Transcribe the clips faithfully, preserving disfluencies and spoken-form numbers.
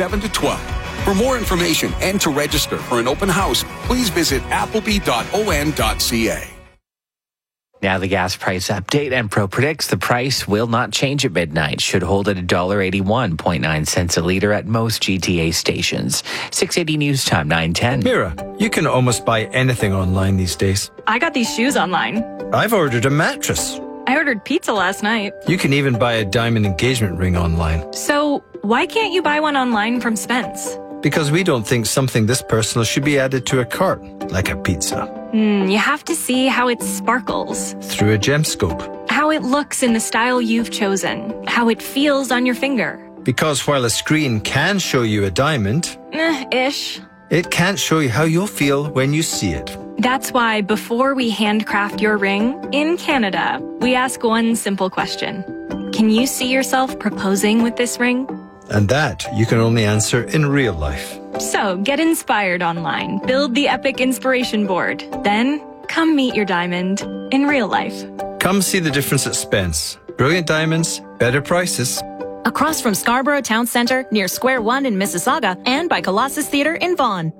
seven to twelve. For more information and to register for an open house, please visit appleby dot o n dot c a. Now the gas price update. Enpro predicts the price will not change at midnight. Should hold at one dollar eighty-one point nine cents a litre at most G T A stations. six eighty News Time, nine ten. Mira, you can almost buy anything online these days. I got these shoes online. I've ordered a mattress. I ordered pizza last night. You can even buy a diamond engagement ring online. So why can't you buy one online from Spence? Because we don't think something this personal should be added to a cart, like a pizza. Mm, you have to see how it sparkles. Through a gemscope. How it looks in the style you've chosen. How it feels on your finger. Because while a screen can show you a diamond, Eh, ish. it can't show you how you'll feel when you see it. That's why before we handcraft your ring, in Canada, we ask one simple question. Can you see yourself proposing with this ring? And that you can only answer in real life. So get inspired online. Build the epic inspiration board. Then come meet your diamond in real life. Come see the difference at Spence. Brilliant diamonds, better prices. Across from Scarborough Town Centre, near Square One in Mississauga, and by Colossus Theatre in Vaughan.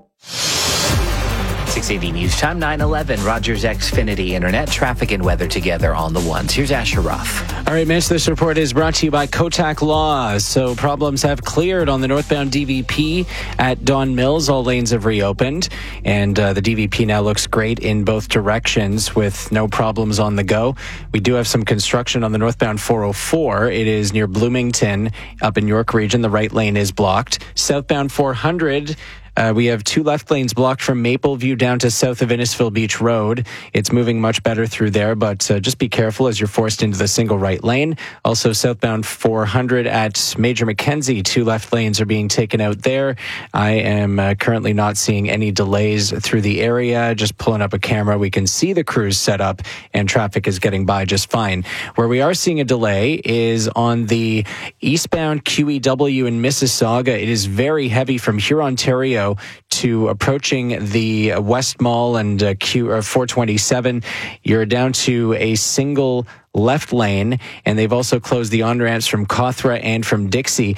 six eighty News Time, nine eleven. Rogers Xfinity Internet, traffic and weather together on the ones. Here's Asher Ruff. All right, Mitch, this report is brought to you by Kotak Law. So problems have cleared on the northbound D V P at Don Mills. All lanes have reopened, and uh, the D V P now looks great in both directions with no problems on the go. We do have some construction on the northbound four oh four. It is near Bloomington up in York Region. The right lane is blocked. Southbound four hundred, Uh, we have two left lanes blocked from Mapleview down to south of Innisfil Beach Road. It's moving much better through there, but uh, just be careful as you're forced into the single right lane. Also, southbound four hundred at Major Mackenzie, two left lanes are being taken out there. I am uh, currently not seeing any delays through the area. Just pulling up a camera, we can see the crews set up, and traffic is getting by just fine. Where we are seeing a delay is on the eastbound Q E W in Mississauga. It is very heavy from Huron, Ontario, to approaching the West Mall and uh, Q or four twenty-seven. You're down to a single left lane, and they've also closed the on-ramps from Cawthra and from Dixie.